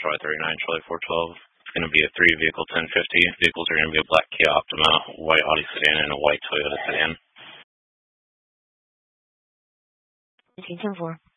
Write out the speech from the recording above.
Charlie 39, Charlie 412. It's going to be a 3-vehicle 1050. Vehicles are going to be a black Kia Optima, white Audi sedan, and a white Toyota sedan. 请10-4.